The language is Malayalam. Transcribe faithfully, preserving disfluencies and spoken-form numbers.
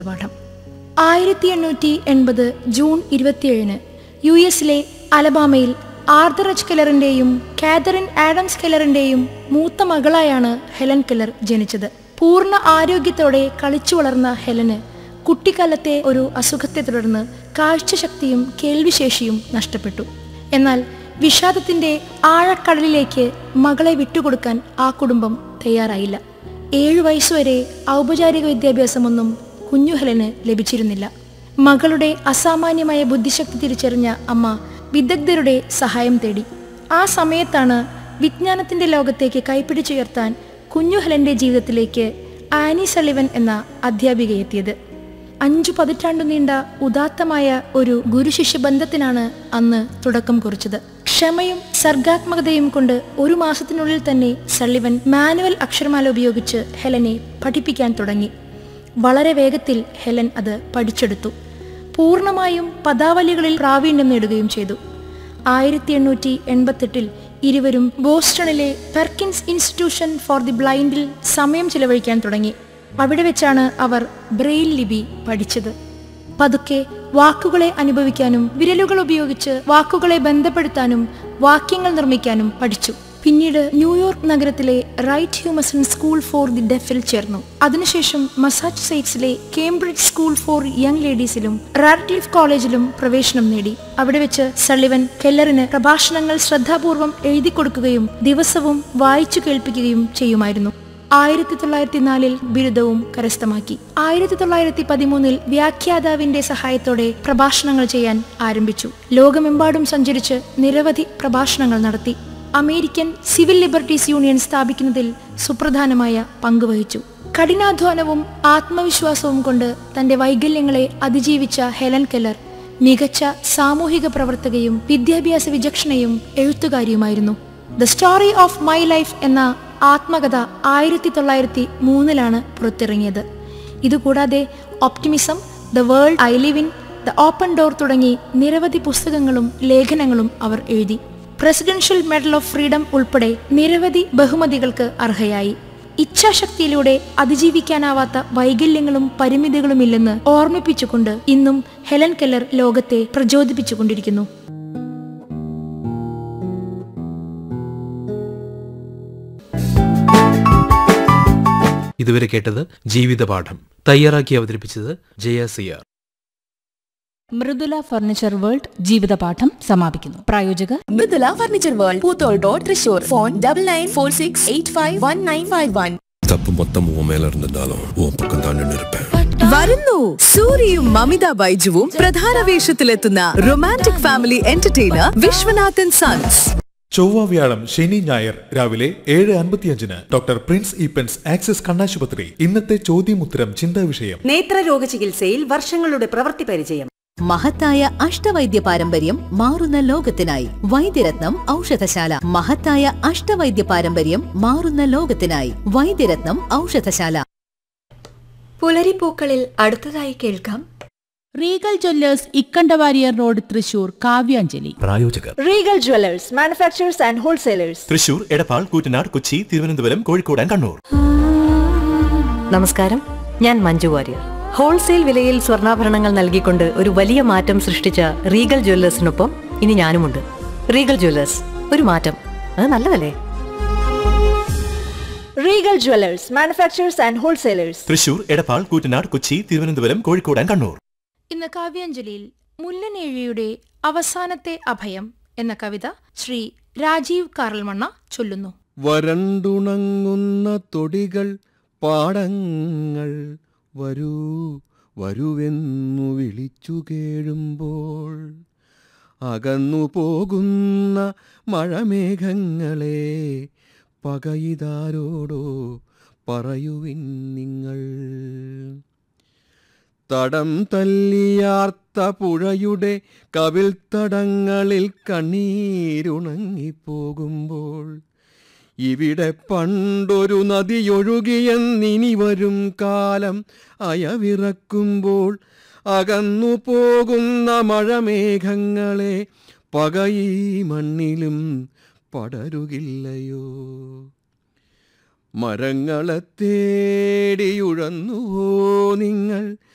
പാഠം. ആയിരത്തി എണ്ണൂറ്റി എൺപത് ജൂൺ ഇരുപത്തിയേഴിന് യു എസിലെ അലബാമയിൽ ആർതർ എച്ച് കെല്ലറിന്റെയും കാതറിൻ ആഡംസ് കെല്ലറിന്റെയും മൂത്ത മകളായാണ് ഹെലൻ കെല്ലർ ജനിച്ചത്. പൂർണ്ണ ആരോഗ്യത്തോടെ കളിച്ചു വളർന്ന ഹെലന് കുട്ടിക്കാലത്തെ ഒരു അസുഖത്തെ തുടർന്ന് കാഴ്ചശക്തിയും കേൾവിശേഷിയും നഷ്ടപ്പെട്ടു. എന്നാൽ വിഷാദത്തിന്റെ ആഴക്കടലിലേക്ക് മകളെ വിട്ടുകൊടുക്കാൻ ആ കുടുംബം തയ്യാറായില്ല. ഏഴു വയസ്സുവരെ ഔപചാരിക വിദ്യാഭ്യാസമൊന്നും കുഞ്ഞു ഹെലന് ലഭിച്ചിരുന്നില്ല. മകളുടെ അസാമാന്യമായ ബുദ്ധിശക്തി തിരിച്ചറിഞ്ഞ അമ്മ വിദഗ്ധരുടെ സഹായം തേടി. ആ സമയത്താണ് വിജ്ഞാനത്തിന്റെ ലോകത്തേക്ക് കൈപ്പിടിച്ചുയർത്താൻ കുഞ്ഞു ഹെലന്റെ ജീവിതത്തിലേക്ക് ആനി സള്ളിവൻ എന്ന അധ്യാപിക എത്തിയത്. അഞ്ചു പതിറ്റാണ്ടു നീണ്ട ഉദാത്തമായ ഒരു ഗുരുശിഷ്യ ബന്ധത്തിനാണ് അന്ന് തുടക്കം കുറിച്ചത്. ക്ഷമയും സർഗാത്മകതയും കൊണ്ട് ഒരു മാസത്തിനുള്ളിൽ തന്നെ സള്ളിവൻ മാനുവൽ അക്ഷരമാല ഉപയോഗിച്ച് ഹെലനെ പഠിപ്പിക്കാൻ തുടങ്ങി. വളരെ വേഗത്തിൽ ഹെലൻ അത് പഠിച്ചെടുത്തു. പൂർണ്ണമായും പദാവലികളിൽ പ്രാവീണ്യം നേടുകയും ചെയ്തു. ആയിരത്തി എണ്ണൂറ്റി എൺപത്തെട്ടിൽ ഇരുവരും ബോസ്റ്റണിലെ പെർക്കിൻസ് ഇൻസ്റ്റിറ്റ്യൂഷൻ ഫോർ ദി ബ്ലൈൻഡിൽ സമയം ചിലവഴിക്കാൻ തുടങ്ങി. അവിടെ വെച്ചാണ് അവർ ബ്രെയിൽ ലിപി പഠിച്ചത്. പതുക്കെ വാക്കുകളെ അനുഭവിക്കാനും വിരലുകൾ ഉപയോഗിച്ച് വാക്കുകളെ ബന്ധപ്പെടുത്താനും വാക്യങ്ങൾ നിർമ്മിക്കാനും പഠിച്ചു. പിന്നീട് ന്യൂയോർക്ക് നഗരത്തിലെ റൈറ്റ് ഹ്യൂമസൺ സ്കൂൾ ഫോർ ദി ഡെഫിൽ ചേർന്നു. അതിനുശേഷം മസാച്യുസെറ്റ്സിലെ Cambridge school for young ലേഡീസിലും Radcliffe കോളേജിലും പ്രവേശനം നേടി. അവിടെ വെച്ച് സള്ളിവൻ കെല്ലറിന് പ്രഭാഷണങ്ങൾ ശ്രദ്ധാപൂർവം എഴുതി കൊടുക്കുകയും ദിവസവും വായിച്ചു കേൾപ്പിക്കുകയും ചെയ്യുമായിരുന്നു. ആയിരത്തി തൊള്ളായിരത്തി നാലിൽ ബിരുദവും കരസ്ഥമാക്കി. ആയിരത്തി തൊള്ളായിരത്തി പതിമൂന്നിൽ വ്യാഖ്യാതാവിന്റെ സഹായത്തോടെ പ്രഭാഷണങ്ങൾ ചെയ്യാൻ ആരംഭിച്ചു. ലോകമെമ്പാടും സഞ്ചരിച്ച് നിരവധി പ്രഭാഷണങ്ങൾ നടത്തി. അമേരിക്കൻ സിവിൽ ലിബർട്ടീസ് യൂണിയൻ സ്ഥാപിക്കുന്നതിൽ സുപ്രധാനമായ പങ്കുവഹിച്ചു. കഠിനാധ്വാനവും ആത്മവിശ്വാസവും കൊണ്ട് തന്റെ വൈകല്യങ്ങളെ അതിജീവിച്ച ഹെലൻ കെല്ലർ മികച്ച സാമൂഹിക പ്രവർത്തകയും വിദ്യാഭ്യാസ വിചക്ഷണയും എഴുത്തുകാരിയുമായിരുന്നു. The story of my life എന്ന ആത്മകഥ ആയിരത്തി തൊള്ളായിരത്തി മൂന്നിലാണ് പുറത്തിറങ്ങിയത്. ഇതുകൂടാതെ optimism, the world I live in, the open door തുടങ്ങി നിരവധി പുസ്തകങ്ങളും ലേഖനങ്ങളും അവർ എഴുതി. പ്രസിഡൻഷ്യൽ മെഡൽ ഓഫ് ഫ്രീഡം ഉൾപ്പെടെ നിരവധി ബഹുമതികൾക്ക് അർഹയായി. ഇച്ഛാശക്തിയിലൂടെ അതിജീവിക്കാനാവാത്ത വൈകല്യങ്ങളും പരിമിതികളുമില്ലെന്ന് ഓർമ്മിപ്പിച്ചുകൊണ്ട് ഇന്നും ഹെലൻ കെല്ലർ ലോകത്തെ പ്രചോദിപ്പിച്ചുകൊണ്ടിരിക്കുന്നു. ഇതുവരെ കേട്ടത് ജീവിതപാഠം. തയ്യാറാക്കി അവതരിപ്പിച്ചത് ജയ സിയാർ. മൃദുല ഫർണിച്ചർ വേൾഡ് ജീവിതപാഠം സമാപിക്കുന്നു. പ്രായോജകർ Mridula furniture world, Poothole road, Thrissur. Phone double nine four six eight five one nine five one. തപ്പ് മൊത്തം ഉൻ മേല ഇരുന്നാലും ഉൻ പക്കം തന്നെ ഇരുപ്പേൻ. വരുന്നു സൂര്യയും മമിത ബൈജുവും പ്രധാന വേഷത്തിലെത്തുന്ന romantic family entertainer Viswanathan sons. ചൊവ്വ, വ്യാഴം, ശനി, ഞായർ രാവിലെ ഏഴ് അൻപത്തിയഞ്ചിന് ഡോക്ടർ പ്രിൻസ് ഈപ്പൻസ് ആക്സിസ് കണ്ണാശുപത്രി. ഇന്നത്തെ ചോദ്യമുത്തരം ചിന്താ വിഷയം. നേത്രരോഗ ചികിത്സയിൽ വർഷങ്ങളുടെ പ്രവൃത്തി പരിചയം. മഹത്തായ അഷ്ടവൈദ്യ പാരമ്പര്യം മാറുന്ന ലോകത്തിനായി വൈദ്യരത്നം ഔഷധശാല. മഹത്തായ അഷ്ടവൈദ്യ പാരമ്പര്യം മാറുന്ന ലോകത്തിനായി വൈദ്യരത്നം ഔഷധശാല. പുലരിപ്പൂക്കളിൽ അടുത്തതായി കേൾക്കാം Regal Jewellers Ikkanda Warrier road, Thrissur. Kavyanjali. പ്രായോജകർ Regal Jewellers, manufacturers and wholesalers, Thrissur, Edappal, Koottanad, Kochi, Thiruvananthapuram, Kozhikode and Kannur. നമസ്കാരം, ഞാൻ മഞ്ജു വാര്യർ. ഹോൾസെയിൽ വിലയിൽ സ്വർണ്ണാഭരണങ്ങൾ നൽകിക്കൊണ്ട് ഒരു വലിയ മാറ്റം സൃഷ്ടിച്ച റീഗൽ ജ്വല്ലേഴ്സിനൊപ്പം ഇനി ഞാനുമുണ്ട്. റീഗൽ ജ്വല്ലേഴ്സ്, ഒരു മാറ്റം, അത് നല്ലതല്ലേ? Regal Jewellers, manufacturers and wholesalers, Thrissur, Edappal, Koottanad, Kochi, Thiruvananthapuram, Kozhikode and Kannur. ഇന്ന് കാവ്യാഞ്ജലിയിൽ മുല്ലനേഴിയുടെ അവസാനത്തെ അഭയം എന്ന കവിത ശ്രീ രാജീവ് കാറൽമണ്ണ ചൊല്ലുന്നു. വരണ്ടുണങ്ങുന്ന തൊടികൾ പാടങ്ങൾ വരൂ വരുവെന്നു വിളിച്ചു കേഴുമ്പോൾ അകന്നു പോകുന്ന മഴമേഘങ്ങളെ പകയിതാരോടോ പറയുവിൻ നിങ്ങൾ. തടം തല്ലിയാർത്ത പുഴയുടെ കവിൾത്തടങ്ങളിൽ കണ്ണീരുണങ്ങിപ്പോകുമ്പോൾ ഇവിടെ പണ്ടൊരു നദിയൊഴുകിയെന്നിനി വരും കാലം അയവിറക്കുമ്പോൾ അകന്നു പോകുന്ന മഴമേഘങ്ങളെ പകയീ മണ്ണിലും പടരുകില്ലയോ. മരങ്ങളെ തേടിയുഴന്നുവോ നിങ്ങൾ